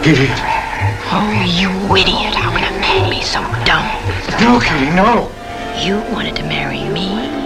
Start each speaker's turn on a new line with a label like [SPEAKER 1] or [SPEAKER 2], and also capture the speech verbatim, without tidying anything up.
[SPEAKER 1] Idiot.
[SPEAKER 2] Oh, you idiot. How can a man be so dumb?
[SPEAKER 1] No, Katie, no.
[SPEAKER 2] You wanted to marry me.